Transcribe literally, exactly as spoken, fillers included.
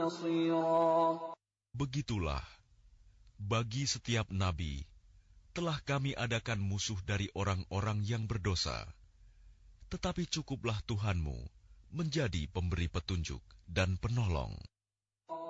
نصيرا. Begitulah, bagi setiap nabi, telah kami adakan musuh dari orang-orang yang berdosa. Tetapi cukuplah Tuhanmu menjadi pemberi petunjuk dan penolong.